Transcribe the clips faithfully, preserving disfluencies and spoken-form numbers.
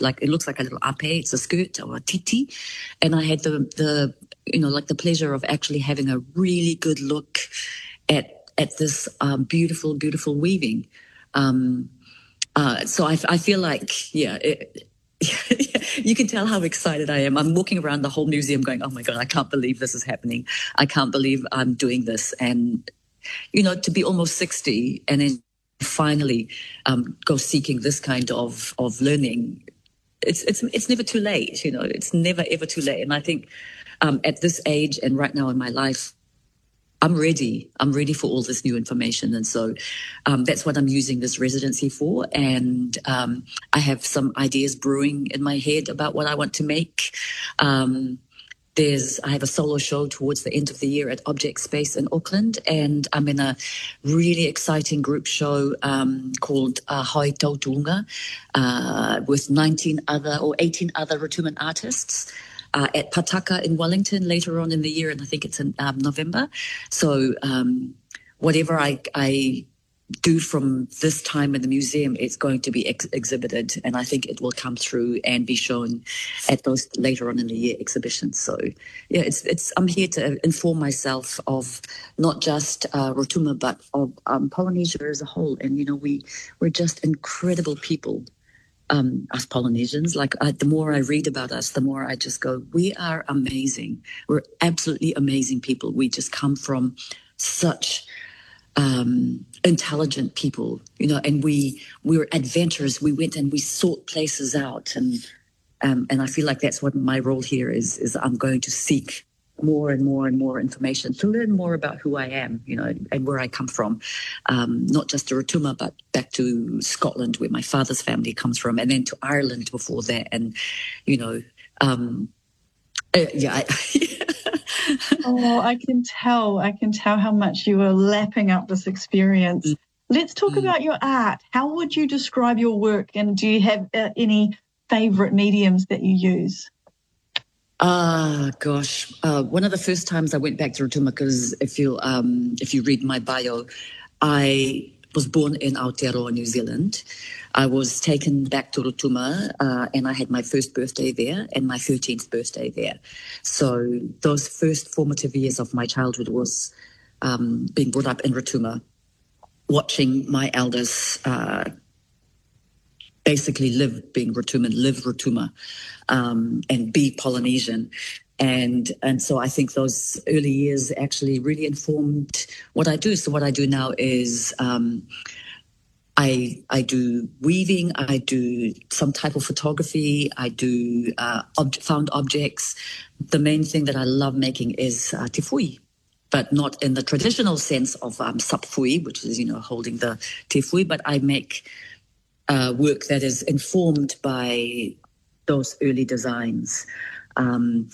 like, it looks like a little ape. It's a skirt or a titi. And I had the, the, you know, like the pleasure of actually having a really good look at, at this um, beautiful, beautiful weaving. Um, uh, so I, I feel like, yeah, it, you can tell how excited I am. I'm walking around the whole museum going, oh my God, I can't believe this is happening. I can't believe I'm doing this. And, you know, to be almost sixty and then finally um, go seeking this kind of, of learning, it's, it's, it's never too late, you know, it's never, ever too late. And I think um, at this age and right now in my life, I'm ready. I'm ready for all this new information. And so um, that's what I'm using this residency for. And um, I have some ideas brewing in my head about what I want to make. Um, there's, I have a solo show towards the end of the year at Object Space in Auckland. And I'm in a really exciting group show um, called uh, Hoi Tautunga uh, with nineteen other or eighteen other Rotuman artists. Uh, at Pataka in Wellington later on in the year, and I think it's in um, November. So um, whatever I, I do from this time in the museum, it's going to be ex- exhibited, and I think it will come through and be shown at those later on in the year exhibitions. So yeah, it's it's. I'm here to inform myself of not just uh, Rotuma, but of um, Polynesia as a whole. And you know, we we're just incredible people. Um, us Polynesians, like I, the more I read about us, the more I just go, we are amazing. We're absolutely amazing people. We just come from such um, intelligent people, you know, and we we were adventurers. We went and we sought places out, and um, and I feel like that's what my role here is. Is I'm going to seek more and more and more information to learn more about who I am, you know, and where I come from. Um, not just to Rotuma, but back to Scotland, where my father's family comes from, and then to Ireland before that. And, you know, um, uh, yeah. I, oh, I can tell. I can tell how much you are lapping up this experience. Mm. Let's talk mm. about your art. How would you describe your work, and do you have uh, any favourite mediums that you use? Ah, gosh. Uh, one of the first times I went back to Rotuma, because if you um, if you read my bio, I was born in Aotearoa, New Zealand. I was taken back to Rotuma, uh, and I had my first birthday there and my thirteenth birthday there. So those first formative years of my childhood was um, being brought up in Rotuma, watching my elders uh, basically live being Rotuman, live Rotuma, um, and be Polynesian. And and so I think those early years actually really informed what I do. So what I do now is um, I I do weaving, I do some type of photography, I do uh, ob- found objects. The main thing that I love making is uh, te fui, but not in the traditional sense of um, sapfui, which is, you know, holding the te fui, but I make Uh, work that is informed by those early designs. Um,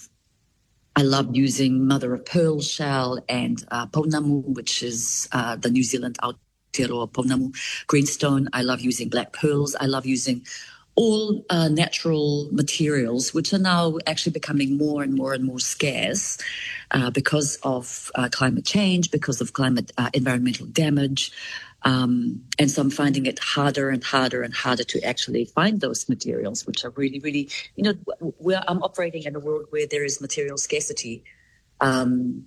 I love using mother of pearl shell and uh, pounamu, which is uh, the New Zealand Aotearoa pounamu greenstone. I love using black pearls. I love using all uh, natural materials, which are now actually becoming more and more and more scarce uh, because of uh, climate change, because of climate uh, environmental damage. Um, and so I'm finding it harder and harder and harder to actually find those materials, which are really, really, you know, where I'm operating in a world where there is material scarcity. Um,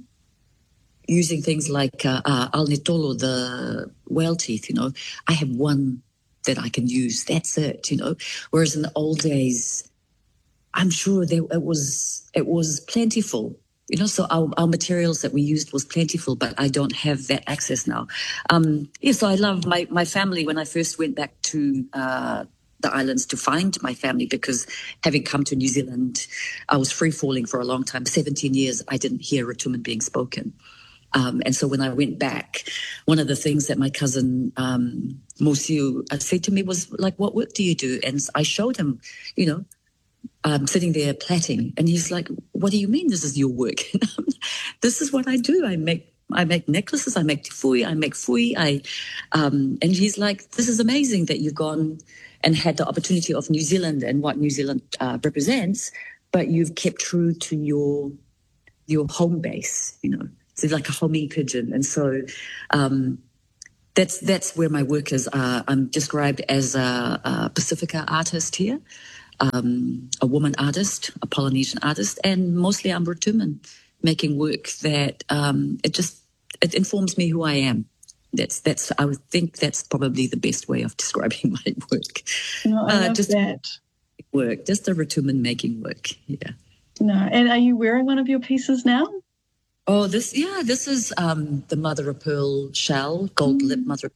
using things like uh, uh, alnitolo, the whale teeth, you know, I have one that I can use. That's it, you know. Whereas in the old days, I'm sure there it was it was plentiful. You know, so our, our materials that we used was plentiful, but I don't have that access now. Um, yeah, so I love my, my family. When I first went back to uh, the islands to find my family, because having come to New Zealand, I was free falling for a long time. seventeen years, I didn't hear Rotuman being spoken. Um, and so when I went back, one of the things that my cousin um, Mosiu said to me was like, what work do you do? And I showed him, you know, Um, sitting there plaiting, and he's like, "What do you mean this is your work?" This is what I do. I make I make necklaces. I make te fui. I make fui. I um, and he's like, "This is amazing that you've gone and had the opportunity of New Zealand and what New Zealand uh, represents, but you've kept true to your your home base. You know, so like a homing pigeon." And so um, that's that's where my work is. Uh, I'm described as a, a Pacifica artist here. um, a woman artist, a Polynesian artist, and mostly I'm Rotuman, making work that um, it just it informs me who I am. That's that's I would think that's probably the best way of describing my work. No, I uh, love just that. Work, just a Rotuman making work. Yeah. No, and are you wearing one of your pieces now? Oh, this yeah, this is um, the mother of pearl shell, gold lip mother.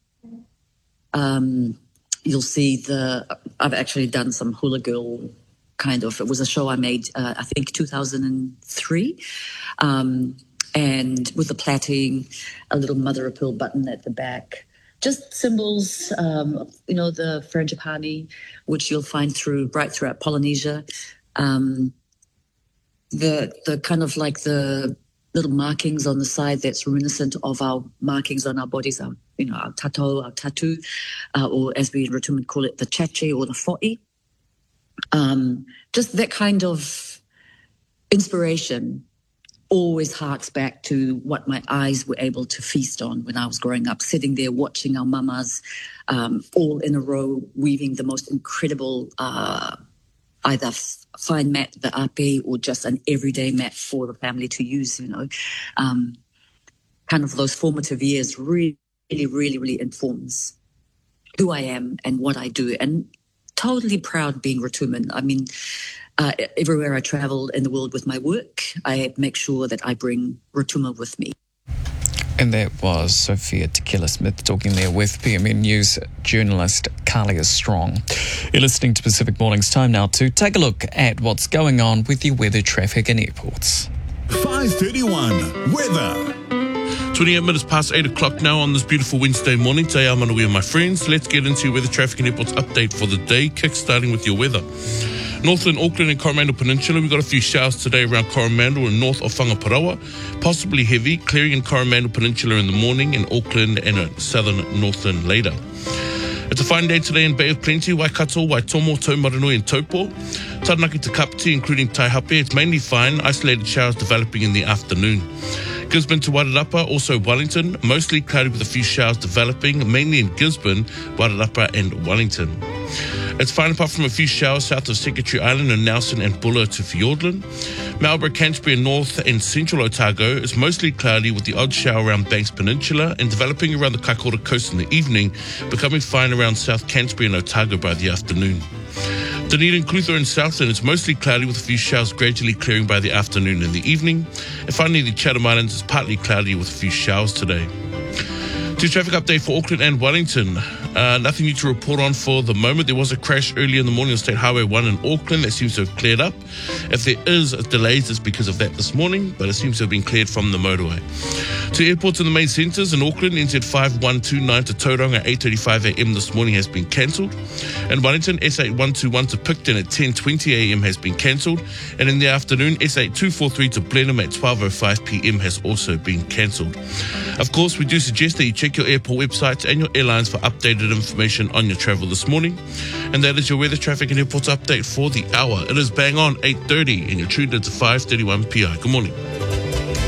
Um, you'll see the. I've actually done some hula girl kind of. It was a show I made, uh, I think, two thousand three, um, and with the plaiting, a little mother of pearl button at the back. Just symbols, um, you know, the frangipani, which you'll find through right throughout Polynesia. Um, the the kind of like the little markings on the side that's reminiscent of our markings on our bodies, our, you know, our tato, our tattoo, uh, or as we in Rotuman call it, the chache or the fo'i. Um, just that kind of inspiration always harks back to what my eyes were able to feast on when I was growing up, sitting there watching our mamas um, all in a row, weaving the most incredible uh, either fine mat, the ape, or just an everyday mat for the family to use, you know. Um, kind of those formative years really, really, really informs who I am and what I do. And totally proud being Rotuman. I mean, uh, everywhere I travel in the world with my work, I make sure that I bring Rotuma with me. And that was Sophia Tequila Smith talking there with P M N News journalist Kalia Strong. You're listening to Pacific Mornings. Time now to take a look at what's going on with your weather, traffic and airports. five thirty-one Weather. twenty-eight minutes past eight o'clock now on this beautiful Wednesday morning. Te ao Manuia, my friends. Let's get into your weather, traffic and airports update for the day, kick-starting with your weather. Northern Auckland and Coromandel Peninsula, we've got a few showers today around Coromandel and north of Whangaparaoa. Possibly heavy, clearing in Coromandel Peninsula in the morning, in Auckland and uh, southern Northern later. It's a fine day today in Bay of Plenty, Waikato, Waitomo, Taumarunui and Taupo. Taranaki to Kapiti, including Taihape, it's mainly fine, isolated showers developing in the afternoon. Gisborne to Wairarapa, also Wellington, mostly cloudy with a few showers developing, mainly in Gisborne, Wairarapa and Wellington. It's fine apart from a few showers south of Secretary Island and Nelson and Buller to Fiordland. Marlborough, Canterbury and north and central Otago is mostly cloudy with the odd shower around Banks Peninsula and developing around the Kaikoura coast in the evening, becoming fine around South Canterbury and Otago by the afternoon. Dunedin, Clutha and Southland is mostly cloudy with a few showers gradually clearing by the afternoon and the evening. And finally, the Chatham Islands is partly cloudy with a few showers today. To traffic update for Auckland and Wellington. Uh, nothing new to report on for the moment. There was a crash early in the morning on State Highway one in Auckland that seems to have cleared up. If there is delays, it's because of that this morning, but it seems to have been cleared from the motorway. To airports in the main centres in Auckland, N Z five one two nine to Tauranga at eight thirty-five a.m. this morning has been cancelled. In Wellington, S eight one two one to Picton at ten twenty a.m. has been cancelled. And in the afternoon, S eight two four three to Blenheim at twelve oh five p.m. has also been cancelled. Of course, we do suggest that you check your airport websites and your airlines for updated information on your travel this morning. And that is your weather, traffic and airports update for the hour. It is bang on eight thirty and you're tuned into five thirty-one P I. Good morning.